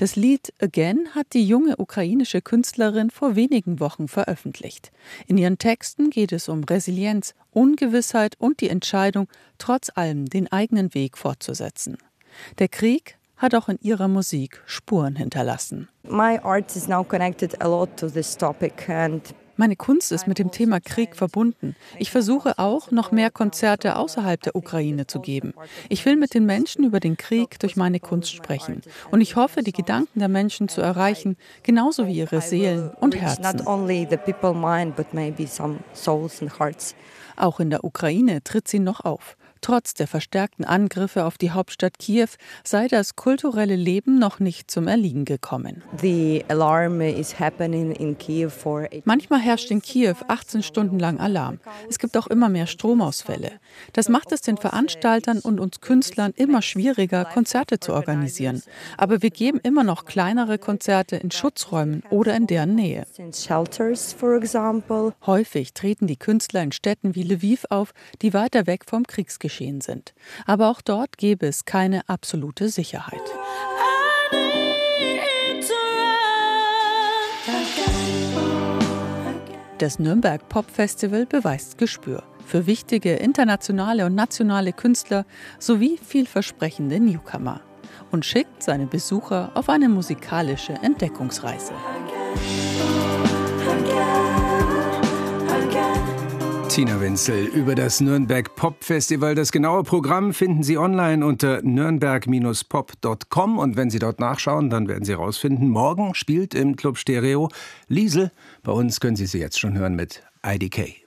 Das Lied Again hat die junge ukrainische Künstlerin vor wenigen Wochen veröffentlicht. In ihren Texten geht es um Resilienz, Ungewissheit und die Entscheidung, trotz allem den eigenen Weg fortzusetzen. Der Krieg hat auch in ihrer Musik Spuren hinterlassen. Meine Kunst ist mit dem Thema Krieg verbunden. Ich versuche auch, noch mehr Konzerte außerhalb der Ukraine zu geben. Ich will mit den Menschen über den Krieg durch meine Kunst sprechen. Und ich hoffe, die Gedanken der Menschen zu erreichen, genauso wie ihre Seelen und Herzen. Auch in der Ukraine tritt sie noch auf. Trotz der verstärkten Angriffe auf die Hauptstadt Kiew sei das kulturelle Leben noch nicht zum Erliegen gekommen. Manchmal herrscht in Kiew 18 Stunden lang Alarm. Es gibt auch immer mehr Stromausfälle. Das macht es den Veranstaltern und uns Künstlern immer schwieriger, Konzerte zu organisieren. Aber wir geben immer noch kleinere Konzerte in Schutzräumen oder in deren Nähe. Häufig treten die Künstler in Städten wie Lwiw auf, die weiter weg vom Kriegsgeschehen sind. Aber auch dort gäbe es keine absolute Sicherheit. Das Nürnberg Pop Festival beweist Gespür für wichtige internationale und nationale Künstler sowie vielversprechende Newcomer und schickt seine Besucher auf eine musikalische Entdeckungsreise. Tina Wenzel über das Nürnberg Pop Festival. Das genaue Programm finden Sie online unter nürnberg-pop.com und wenn Sie dort nachschauen, dann werden Sie herausfinden, morgen spielt im Club Stereo Liesl. Bei uns können Sie sie jetzt schon hören mit IDK.